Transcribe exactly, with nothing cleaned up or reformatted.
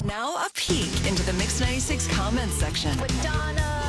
Now a peek into the Mix ninety-six comments section. With Donna